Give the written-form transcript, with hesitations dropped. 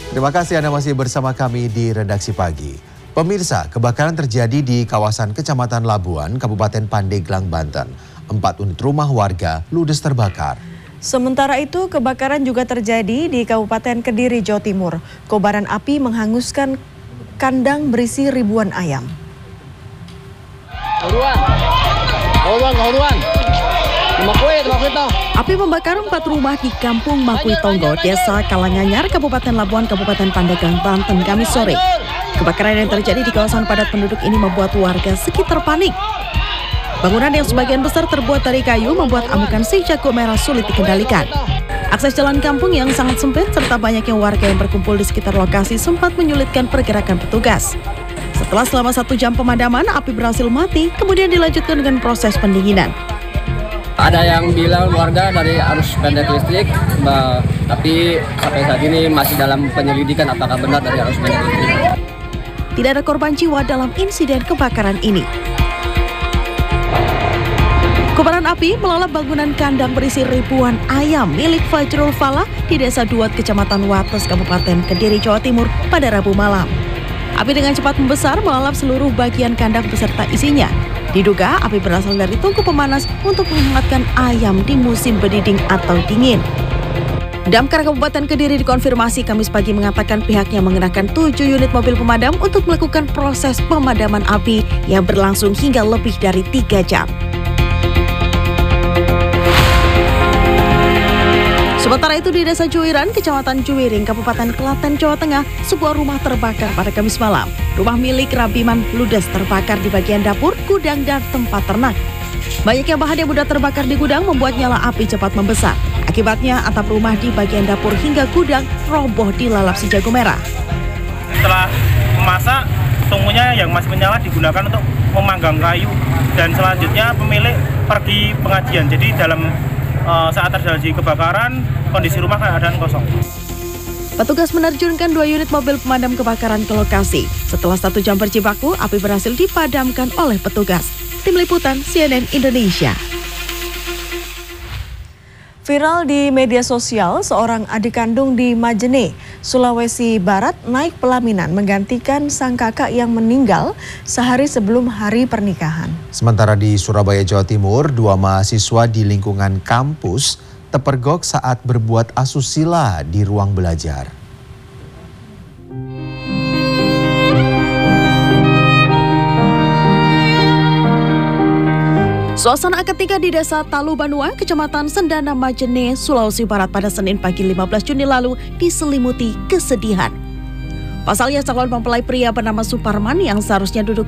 Terima kasih Anda masih bersama kami di Redaksi Pagi. Pemirsa, kebakaran terjadi di kawasan Kecamatan Labuan, Kabupaten Pandeglang, Banten. 4 unit rumah warga ludes terbakar. Sementara itu, kebakaran juga terjadi di Kabupaten Kediri, Jawa Timur. Kobaran api menghanguskan kandang berisi ribuan ayam. Api membakar 4 rumah di Kampung Makui Tonggo, Desa Kalanganyar, Kabupaten Labuan, Kabupaten Pandeglang, Banten, Kamis sore. Kebakaran yang terjadi di kawasan padat penduduk ini membuat warga sekitar panik. Bangunan yang sebagian besar terbuat dari kayu membuat amukan si jago merah sulit dikendalikan. Akses jalan kampung yang sangat sempit serta banyaknya warga yang berkumpul di sekitar lokasi sempat menyulitkan pergerakan petugas. Selama 1 jam pemadaman, api berhasil mati, kemudian dilanjutkan dengan proses pendinginan. Ada yang bilang warga dari arus pendek listrik, tapi sampai saat ini masih dalam penyelidikan apakah benar dari arus pendek listrik. Tidak ada korban jiwa dalam insiden kebakaran ini. Kobaran api melalap bangunan kandang berisi ribuan ayam milik Fajrul Falah di Desa Duat, Kecamatan Wates, Kabupaten Kediri, Jawa Timur pada Rabu malam. Api dengan cepat membesar melalap seluruh bagian kandang beserta isinya. Diduga api berasal dari tungku pemanas untuk menghangatkan ayam di musim berdiding atau dingin. Damkar Kabupaten Kediri dikonfirmasi Kamis pagi mengatakan pihaknya mengerahkan 7 unit mobil pemadam untuk melakukan proses pemadaman api yang berlangsung hingga lebih dari 3 jam. Sementara itu di Desa Cuiran, Kecamatan Cuwiring, Kabupaten Klaten, Jawa Tengah, sebuah rumah terbakar pada Kamis malam. Rumah milik Rabiman ludes terbakar di bagian dapur, gudang, dan tempat ternak. Banyaknya bahan yang mudah terbakar di gudang membuat nyala api cepat membesar. Akibatnya atap rumah di bagian dapur hingga gudang roboh dilalap si jago merah. Setelah memasak, tungkunya yang masih menyala digunakan untuk memanggang kayu. Dan selanjutnya pemilik pergi pengajian. Jadi dalam saat terjadi kebakaran, kondisi rumah keadaan kosong. Petugas menerjunkan 2 unit mobil pemadam kebakaran ke lokasi. Setelah 1 jam berjibaku, api berhasil dipadamkan oleh petugas. Tim Liputan CNN Indonesia. Viral di media sosial, seorang adik kandung di Majene, Sulawesi Barat naik pelaminan menggantikan sang kakak yang meninggal sehari sebelum hari pernikahan. Sementara di Surabaya, Jawa Timur, 2 mahasiswa di lingkungan kampus terpergok saat berbuat asusila di ruang belajar. Suasana akad nikah di Desa Talu Banua, Kecamatan Sendana, Majene, Sulawesi Barat pada Senin pagi 15 Juni lalu diselimuti kesedihan. Pasalnya calon mempelai pria bernama Suparman yang seharusnya duduk